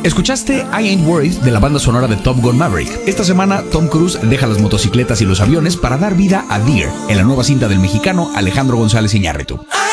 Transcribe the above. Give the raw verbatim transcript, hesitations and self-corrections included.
Escuchaste I Ain't Worried de la banda sonora de Top Gun Maverick. Esta semana Tom Cruise deja las motocicletas y los aviones para dar vida a Deer en la nueva cinta del mexicano Alejandro González Iñárritu.